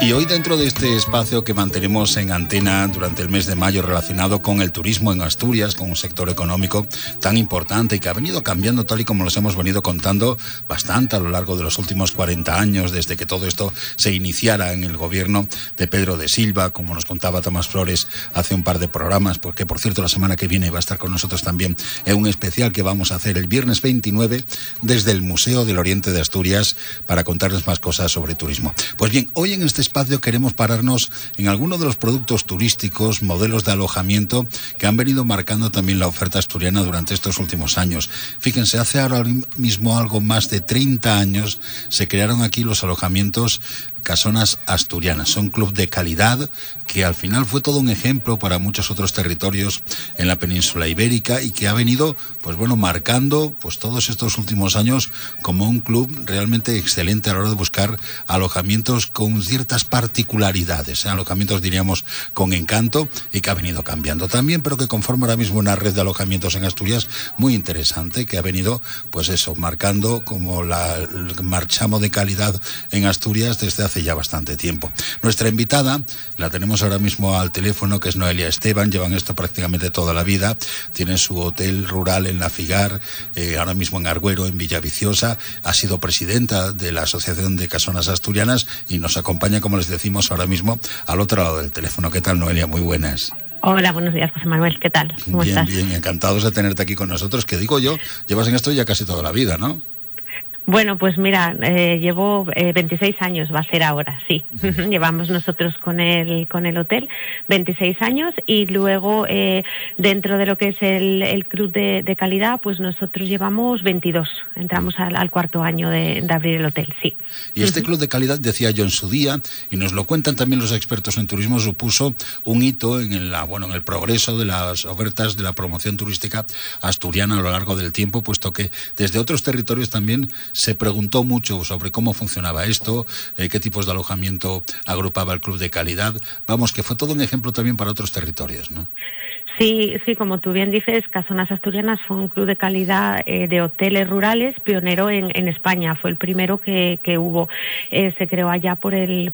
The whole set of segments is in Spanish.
Y hoy, dentro de este espacio que mantenemos en antena durante el mes de mayo relacionado con el turismo en Asturias, con un sector económico tan importante y que ha venido cambiando tal y como los hemos venido contando bastante a lo largo de los últimos 40 años, desde que todo esto se iniciara en el gobierno de Pedro de Silva, como nos contaba Tomás Flores hace un par de programas, porque por cierto la semana que viene va a estar con nosotros también en un especial que vamos a hacer el viernes 29 desde el Museo del Oriente de Asturias para contarles más cosas sobre turismo. Pues bien, hoy en este espacio queremos pararnos en algunos de los productos turísticos, modelos de alojamiento que han venido marcando también la oferta asturiana durante estos últimos años. Fíjense, hace ahora mismo algo más de 30 años se crearon aquí los alojamientos Casonas Asturianas. Son club de calidad que al final fue todo un ejemplo para muchos otros territorios en la península ibérica y que ha venido, pues bueno, marcando pues todos estos últimos años como un club realmente excelente a la hora de buscar alojamientos con ciertas particularidades, alojamientos diríamos con encanto y que ha venido cambiando también, pero que conforma ahora mismo una red de alojamientos en Asturias muy interesante que ha venido, pues eso, marcando como el marchamo de calidad en Asturias desde hace ya bastante tiempo. Nuestra invitada la tenemos ahora mismo al teléfono, que es Noelia Esteban. Llevan esto prácticamente toda la vida. Tiene su hotel rural en La Figar, ahora mismo en Argüero, en Villaviciosa. Ha sido presidenta de la Asociación de Casonas Asturianas y nos acompaña, como les decimos, ahora mismo al otro lado del teléfono. ¿Qué tal, Noelia? Muy buenas. Hola, buenos días, José Manuel. ¿Qué tal? ¿Cómo estás? Bien, encantados de tenerte aquí con nosotros. Que digo yo, llevas en esto ya casi toda la vida, ¿no? Bueno, pues mira, llevo 26 años, va a ser ahora, sí. Llevamos nosotros con el hotel 26 años y luego dentro de lo que es el club de calidad, pues nosotros llevamos 22. Entramos al cuarto año de abrir el hotel, sí. Y este club de calidad, decía yo en su día, y nos lo cuentan también los expertos en turismo, supuso un hito en el progreso de las ofertas de la promoción turística asturiana a lo largo del tiempo, puesto que desde otros territorios también se preguntó mucho sobre cómo funcionaba esto, qué tipos de alojamiento agrupaba el club de calidad. Vamos, que fue todo un ejemplo también para otros territorios, ¿no? Sí, como tú bien dices, Casonas Asturianas fue un club de calidad de hoteles rurales pionero en España. Fue el primero que hubo. Se creó allá por el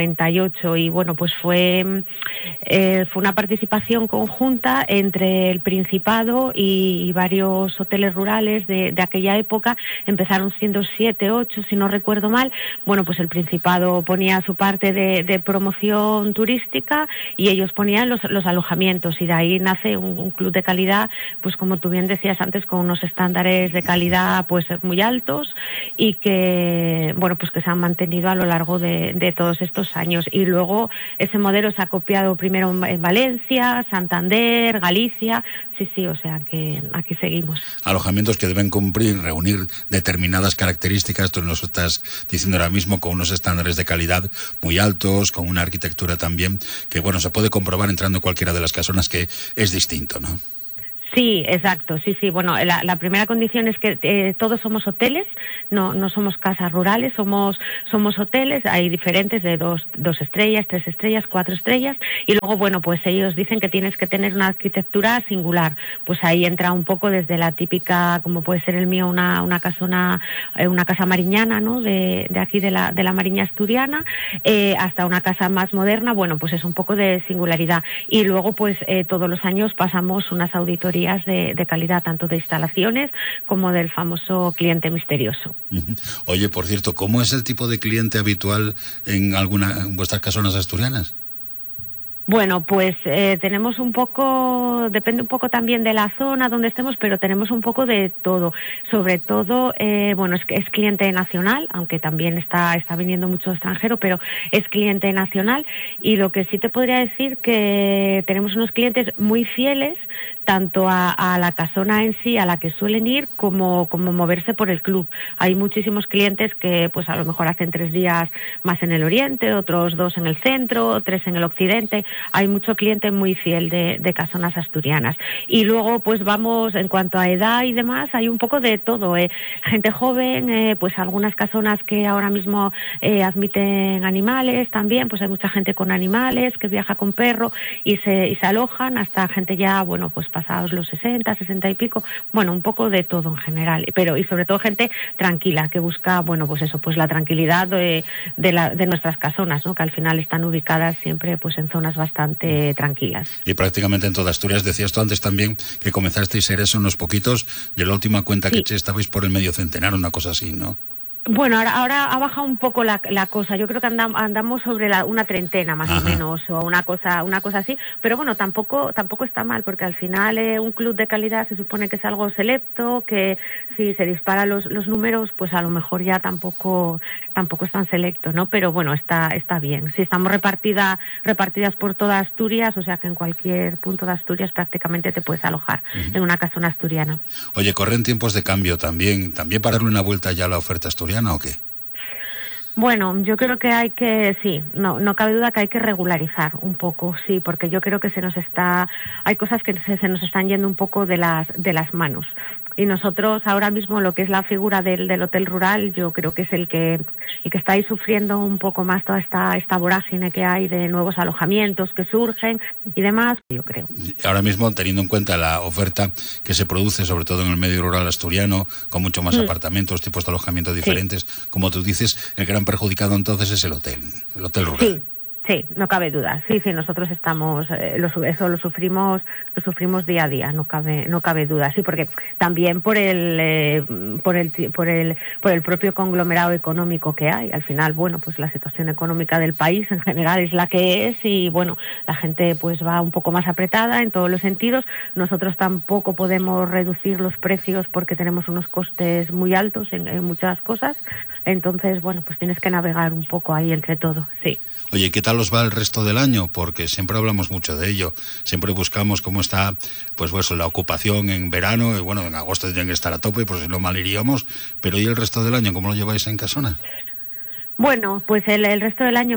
98 y bueno, pues fue una participación conjunta entre el Principado y varios hoteles rurales de aquella época. Empezaron siendo 7, 8, si no recuerdo mal. Bueno, pues el Principado ponía su parte de promoción turística y ellos ponían los alojamientos y de ahí nace un club de calidad, pues como tú bien decías antes, con unos estándares de calidad pues muy altos y que, bueno, pues que se han mantenido a lo largo de todos estos años. Y luego ese modelo se ha copiado primero en Valencia, Santander, Galicia, sí, o sea que aquí seguimos. Alojamientos que deben reunir determinadas características, tú nos estás diciendo ahora mismo, con unos estándares de calidad muy altos, con una arquitectura también que, bueno, se puede comprobar entrando en cualquiera de las casonas que es distinto, ¿no? Sí, exacto, sí. Bueno, la primera condición es que todos somos hoteles, no somos casas rurales, somos hoteles, hay diferentes de 2 estrellas, 3 estrellas, 4 estrellas, y luego, bueno, pues ellos dicen que tienes que tener una arquitectura singular, pues ahí entra un poco desde la típica, como puede ser el mío, una casona, una casa mariñana, ¿no?, de aquí de la Mariña asturiana, hasta una casa más moderna, bueno, pues es un poco de singularidad, y luego, pues todos los años pasamos unas auditorías de calidad, tanto de instalaciones como del famoso cliente misterioso. Oye, por cierto, ¿cómo es el tipo de cliente habitual en vuestras casonas asturianas? Bueno, pues tenemos un poco, depende un poco también de la zona donde estemos, pero tenemos un poco de todo. Sobre todo, bueno, es cliente nacional, aunque también está viniendo mucho extranjero, pero es cliente nacional. Y lo que sí te podría decir que tenemos unos clientes muy fieles, tanto a la casona en sí, a la que suelen ir, como moverse por el club. Hay muchísimos clientes que pues a lo mejor hacen 3 días más en el oriente, otros 2 en el centro, 3 en el occidente. hay mucho cliente muy fiel de casonas asturianas. Y luego pues vamos, en cuanto a edad y demás, hay un poco de todo, gente joven, pues algunas casonas que ahora mismo admiten animales también, pues hay mucha gente con animales que viaja con perro y se alojan, hasta gente ya, bueno, pues pasados los 60, 60 y pico, bueno, un poco de todo en general, pero y sobre todo gente tranquila, que busca, bueno, pues eso, pues la tranquilidad de nuestras casonas, ¿no? Que al final están ubicadas siempre pues en zonas bastante tranquilas. Y prácticamente en toda Asturias. Decías tú antes también que comenzasteis a ser eso unos poquitos, y en la última cuenta que eché estabais por el medio centenar, una cosa así, ¿no? Bueno, ahora ha bajado un poco la cosa. Yo creo que andamos sobre una treintena más o menos, o una cosa así. Pero bueno, tampoco está mal, porque al final un club de calidad se supone que es algo selecto, que si se disparan los números, pues a lo mejor ya tampoco es tan selecto, ¿no? Pero bueno, está bien. Sí, estamos repartidas por toda Asturias, o sea que en cualquier punto de Asturias prácticamente te puedes alojar en una casona asturiana. Oye, corren tiempos de cambio también para darle una vuelta ya a la oferta asturiana, ¿o qué? Bueno, yo creo que no cabe duda que hay que regularizar un poco, sí, porque yo creo que hay cosas que se nos están yendo un poco de las manos. Y nosotros ahora mismo lo que es la figura del hotel rural, yo creo que es el que está ahí sufriendo un poco más toda esta vorágine que hay de nuevos alojamientos que surgen y demás, yo creo. Ahora mismo, teniendo en cuenta la oferta que se produce, sobre todo en el medio rural asturiano, con mucho más apartamentos, tipos de alojamiento diferentes, como tú dices, el gran perjudicado entonces es el hotel rural. Sí, no cabe duda. Sí, nosotros estamos, eso lo sufrimos día a día, no cabe duda. Sí, porque también por el propio conglomerado económico que hay. Al final, bueno, pues la situación económica del país en general es la que es y bueno, la gente pues va un poco más apretada en todos los sentidos. Nosotros tampoco podemos reducir los precios porque tenemos unos costes muy altos en muchas cosas. Entonces, bueno, pues tienes que navegar un poco ahí entre todo, sí. Oye, ¿qué tal os va el resto del año? Porque siempre hablamos mucho de ello. Siempre buscamos cómo está, pues la ocupación en verano. Y bueno, en agosto tendrían que estar a tope, por si no mal iríamos. Pero ¿y el resto del año? ¿Cómo lo lleváis en Casona? Bueno, pues el resto del año